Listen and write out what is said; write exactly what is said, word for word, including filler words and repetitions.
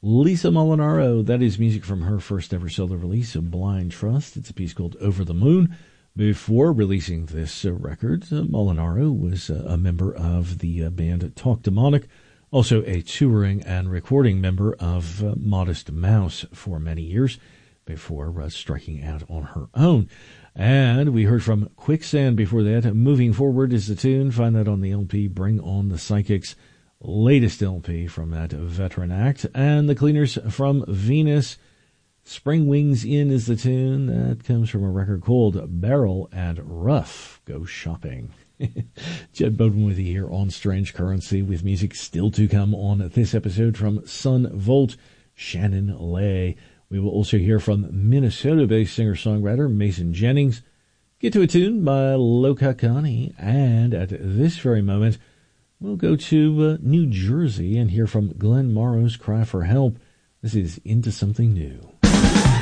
Lisa Molinaro, that is music from her first ever solo release of Blind Trust. It's a piece called Over the Moon. Before releasing this uh, record, uh, Molinaro was uh, a member of the uh, band Talk Demonic, also a touring and recording member of uh, Modest Mouse for many years before uh, striking out on her own. And we heard from Quicksand before that. Moving Forward is the tune. Find that on the L P Bring On the Psychics, latest L P from that veteran act. And the Cleaners from Venus, Spring Wings In is the tune. That comes from a record called Barrel and Rough. Go shopping. Jed Bowden with you here on Strange Currency, with music still to come on this episode from Sun Volt, Shannon Lay. We will also hear from Minnesota-based singer-songwriter Mason Jennings. Get to a tune by Loka Kani. And at this very moment, we'll go to uh, New Jersey and hear from Glenn Morrow's Cry for Help. This is Into Something New.